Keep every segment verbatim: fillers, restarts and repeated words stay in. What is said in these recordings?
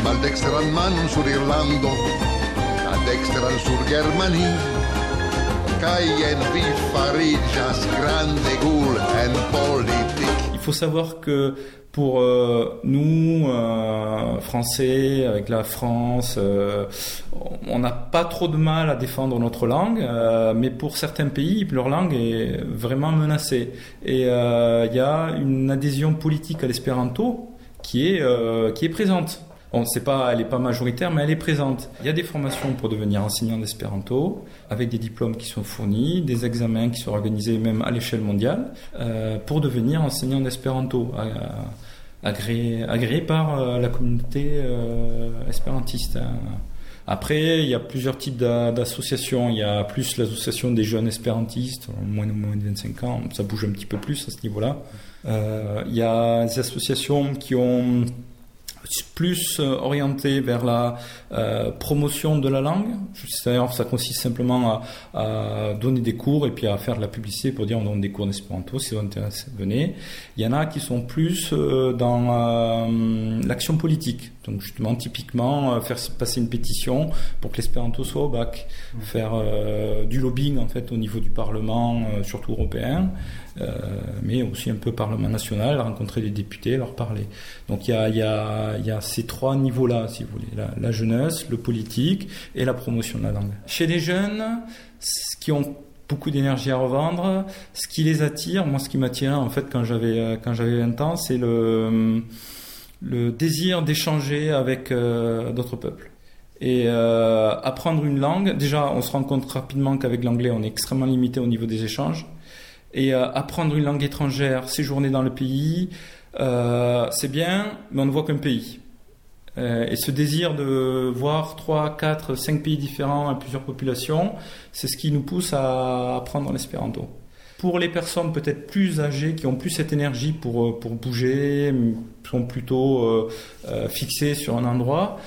Maldextran manum sur Irlando, a dextran sur Germanie, kai en vis farigas grande gul en politique. Il faut savoir que pour euh, nous, euh, Français, avec la France, euh, on n'a pas trop de mal à défendre notre langue, euh, mais pour certains pays, leur langue est vraiment menacée. Et il euh, y a une adhésion politique à l'espéranto qui est, euh, qui est présente. On ne sait pas, elle n'est pas majoritaire, mais elle est présente. Il y a des formations pour devenir enseignant d'espéranto, avec des diplômes qui sont fournis, des examens qui sont organisés même à l'échelle mondiale, euh, pour devenir enseignant d'espéranto, euh, agréé, agréé par euh, la communauté euh, espérantiste. Après, il y a plusieurs types d'associations. Il y a plus l'association des jeunes espérantistes, moins de, moins de vingt-cinq ans, ça bouge un petit peu plus à ce niveau-là. Euh, il y a des associations qui ont plus orienté vers la euh, promotion de la langue. C'est-à-dire, ça consiste simplement à, à donner des cours et puis à faire de la publicité pour dire on donne des cours d'espéranto, si vous êtes intéressé, venez. Il y en a qui sont plus euh, dans euh, l'action politique. Donc justement, typiquement, euh, faire passer une pétition pour que l'espéranto soit au bac, mmh. faire euh, du lobbying en fait au niveau du Parlement, euh, surtout européen, euh, mais aussi un peu Parlement national, rencontrer des députés, leur parler. Donc il y a, il y a, il y a ces trois niveaux-là, si vous voulez, la, la jeunesse, le politique et la promotion de la langue. Chez les jeunes, qui ont beaucoup d'énergie à revendre, ce qui les attire, moi ce qui m'attirait en fait quand j'avais quand j'avais vingt ans, c'est le le désir d'échanger avec euh, d'autres peuples. Et euh, apprendre une langue, déjà on se rend compte rapidement qu'avec l'anglais on est extrêmement limité au niveau des échanges. Et euh, apprendre une langue étrangère, séjourner dans le pays, euh, c'est bien, mais on ne voit qu'un pays. Euh, et ce désir de voir trois, quatre, cinq pays différents et plusieurs populations, c'est ce qui nous pousse à apprendre l'espéranto. Pour les personnes peut-être plus âgées, qui ont plus cette énergie pour, pour bouger, sont plutôt euh, euh, fixées sur un endroit,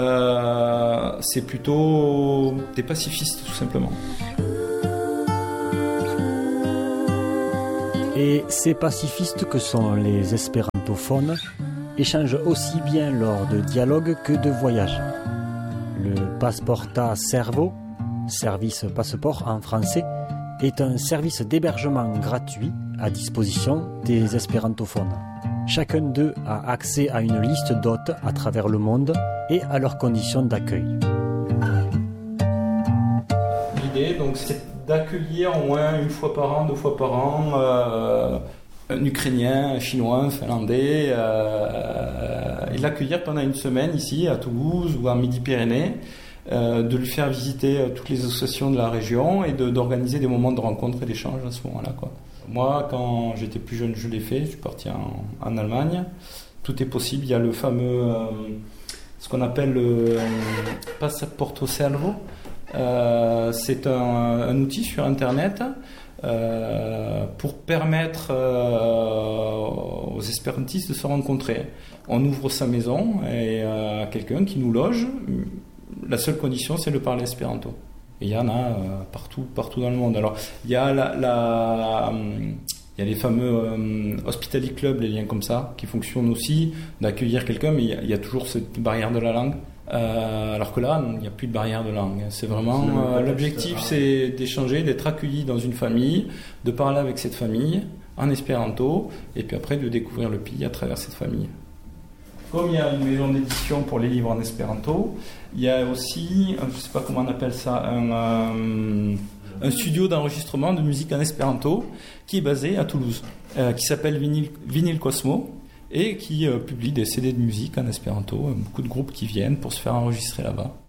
euh, c'est plutôt des pacifistes tout simplement. Et ces pacifistes que sont les espérantophones échangent aussi bien lors de dialogues que de voyages. Le Passeporta Servo, service passeport en français, est un service d'hébergement gratuit à disposition des espérantophones. Chacun d'eux a accès à une liste d'hôtes à travers le monde et à leurs conditions d'accueil. L'idée, donc, c'est d'accueillir au moins une fois par an, deux fois par an, euh, un Ukrainien, un Chinois, un Finlandais, euh, et l'accueillir pendant une semaine ici à Toulouse ou en Midi-Pyrénées, euh, de lui faire visiter euh, toutes les associations de la région et de, d'organiser des moments de rencontre et d'échange à ce moment-là, quoi. Moi, quand j'étais plus jeune, je l'ai fait. Je suis parti en, en Allemagne. Tout est possible. Il y a le fameux, euh, ce qu'on appelle le euh, Passaporto Servo. Euh, c'est un, un outil sur Internet euh, pour permettre euh, aux espérantistes de se rencontrer. On ouvre sa maison et euh, quelqu'un qui nous loge. La seule condition, c'est de parler espéranto. Et il y en a euh, partout, partout dans le monde. Alors, il y a la, la il y a les fameux euh, hospitality clubs, les liens comme ça, qui fonctionnent aussi, d'accueillir quelqu'un, mais il y a, il y a toujours cette barrière de la langue. Euh, alors que là, il n'y a plus de barrière de langue. C'est vraiment c'est euh, l'objectif, c'est d'échanger, d'être accueilli dans une famille, de parler avec cette famille en espéranto, et puis après de découvrir le pays à travers cette famille. Comme il y a une maison d'édition pour les livres en espéranto, il y a aussi, je ne sais pas comment on appelle ça, un, euh, un studio d'enregistrement de musique en espéranto qui est basé à Toulouse, euh, qui s'appelle Vinyl, Vinyl Cosmo et qui euh, publie des C D de musique en espéranto. Beaucoup de groupes qui viennent pour se faire enregistrer là-bas.